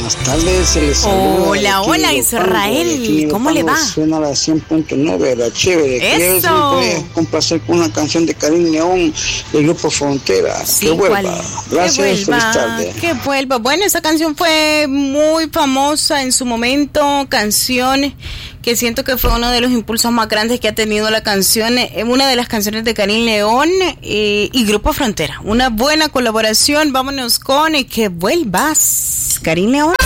buenas tardes, se les saluda. Hola Israel, ¿cómo le va? Suena la 100.9, la chévere. Eso. Que complacer con una canción de Karim León del grupo Frontera. Sí, que vuelva. Gracias, feliz tarde. Que vuelva. Bueno, esa canción fue muy famosa en su momento, canción que siento que fue uno de los impulsos más grandes que ha tenido la canción, una de las canciones de Karim León y Grupo Frontera. Una buena colaboración. Vámonos con Que vuelvas, Karim León.